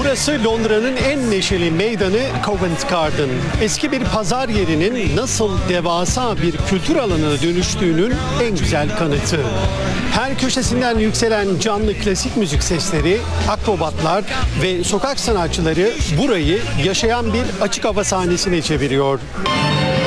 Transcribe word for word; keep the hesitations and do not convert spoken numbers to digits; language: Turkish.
Burası Londra'nın en neşeli meydanı Covent Garden. Eski bir pazar yerinin nasıl devasa bir kültür alanına dönüştüğünün en güzel kanıtı. Her köşesinden yükselen canlı klasik müzik sesleri, akrobatlar ve sokak sanatçıları burayı yaşayan bir açık hava sahnesine çeviriyor.